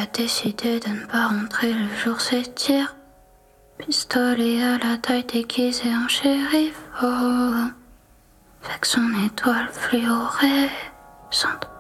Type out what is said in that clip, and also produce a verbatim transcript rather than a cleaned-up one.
a décidé de ne pas rentrer le jour s'étire. Pistolet à la taille déguisé en shérif, oh. Avec son étoile fluorescente.